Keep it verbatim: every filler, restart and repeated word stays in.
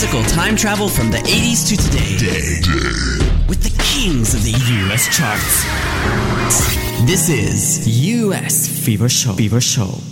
musical time travel from the eighties to today. Day, day. With the kings of the U S charts. This is U S Fever Show. Fever Show.